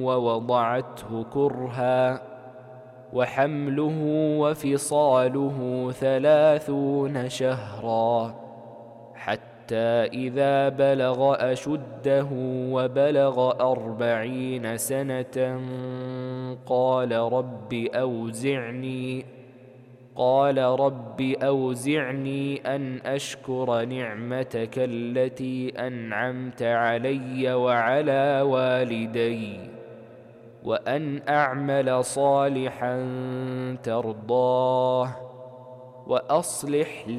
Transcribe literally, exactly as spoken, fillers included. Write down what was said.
ووضعته كرها، وحمله وفصاله ثلاثون شهرا، حتى إذا بلغ أشده وبلغ أربعين سنة قال رب أوزعني قال رب أوزعني أن أشكر نعمتك التي أنعمت علي وعلى والدي، وأن أعمل صالحا ترضاه، وأصلح